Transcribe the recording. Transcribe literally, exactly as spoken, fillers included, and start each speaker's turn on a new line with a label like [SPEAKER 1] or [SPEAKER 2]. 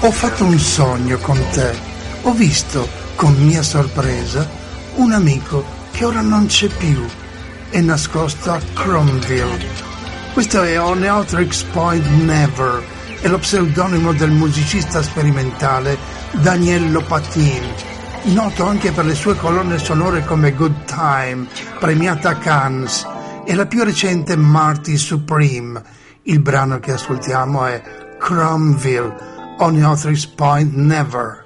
[SPEAKER 1] Ho fatto un sogno con te. Ho visto, con mia sorpresa, un amico che ora non c'è più. È nascosto a Cromville. Questo è Oneotrix Point Never. È lo pseudonimo del musicista sperimentale Daniel Patin, noto anche per le sue colonne sonore come Good Time, premiata a Cannes, e la più recente Marty Supreme. Il brano che ascoltiamo è Cromville, Oneotrix Point Never.